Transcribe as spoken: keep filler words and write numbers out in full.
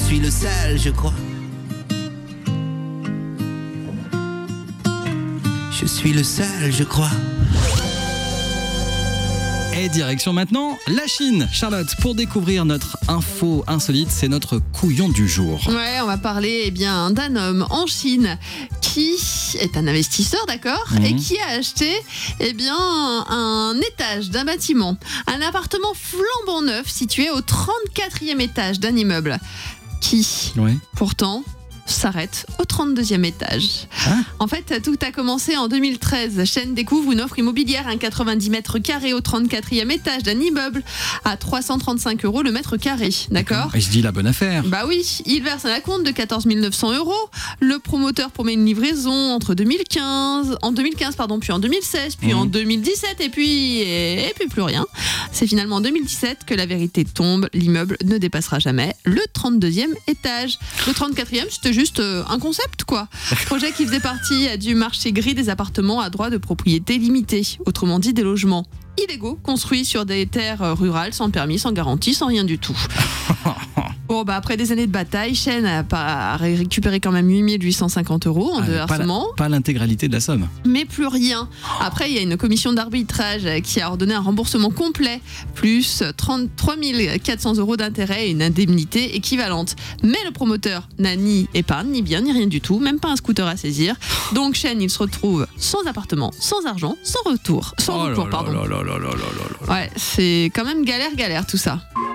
suis le seul, je crois. Je suis le seul, je crois. Et direction maintenant la Chine. Charlotte, pour découvrir notre info insolite, c'est notre couillon du jour. Ouais, on va parler eh bien, d'un homme en Chine qui est un investisseur, d'accord, Mmh. et qui a acheté eh bien, un étage d'un bâtiment, un appartement flambant neuf situé au trente-quatrième étage d'un immeuble qui, Oui. pourtant, s'arrête au trente-deuxième étage. Hein En fait, tout a commencé en deux mille treize. Shen découvre une offre immobilière, un quatre-vingt-dix mètres carrés au trente-quatrième étage d'un immeuble à trois cent trente-cinq euros le mètre carré. D'accord ? Et je dis la bonne affaire. Bah oui, il verse un acompte de quatorze mille neuf cents euros. Le promoteur promet une livraison entre deux mille quinze, en deux mille quinze pardon, puis en deux mille seize, puis Mmh. en deux mille dix-sept et puis et puis plus rien. C'est finalement en deux mille dix-sept que la vérité tombe. L'immeuble ne dépassera jamais le trente-deuxième étage. Le trente-quatrième, c'était juste euh, un concept quoi. Projet qui faisait partie du marché gris des appartements à droit de propriété limité, autrement dit des logements illégaux construits sur des terres rurales sans permis, sans garantie, sans rien du tout. Bon, bah après des années de bataille, Shen a, pas, a récupéré quand même huit mille huit cent cinquante euros en Ah, deux pas la- versements, Pas l'intégralité de la somme. mais plus rien. Après, il y a une commission d'arbitrage qui a ordonné un remboursement complet, plus trente-trois mille quatre cents euros d'intérêt et une indemnité équivalente. Mais le promoteur n'a ni épargne, ni bien, ni rien du tout, même pas un scooter à saisir. Donc Shen, il se retrouve sans appartement, sans argent, sans retour, sans Oh là recours, là pardon. là là là là là là là. Ouais, c'est quand même galère, galère tout ça.